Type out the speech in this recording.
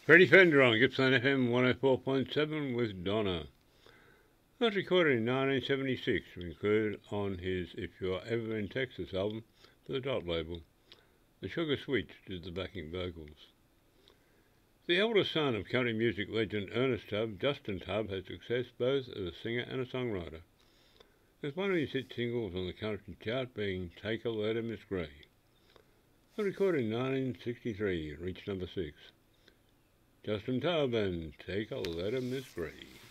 Freddie Fender on Gippsland FM 104.7 with Donna. That was recorded in 1976 and included on his If You're Ever in Texas album for the Dot label. The Sugar Sweets did the backing vocals. The eldest son of country music legend Ernest Tubb, Justin Tubb, had success both as a singer and a songwriter, with one of his hit singles on the country chart being Take a Letter, Miss Gray. It was recorded in 1963 and reached number 6. Justin Tubb and Take a Letter, Miss Gray.